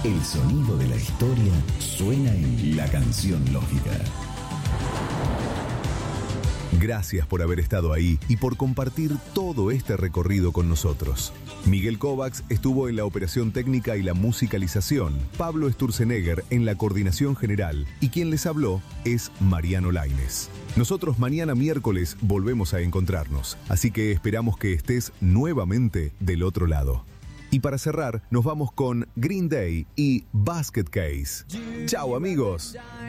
El sonido de la historia suena en La Canción Lógica. Gracias por haber estado ahí y por compartir todo este recorrido con nosotros. Miguel Kovacs estuvo en la operación técnica y la musicalización, Pablo Sturzenegger en la coordinación general y quien les habló es Mariano Lainez. Nosotros mañana miércoles volvemos a encontrarnos, así que esperamos que estés nuevamente del otro lado. Y para cerrar, nos vamos con Green Day y Basket Case. ¡Chao, amigos!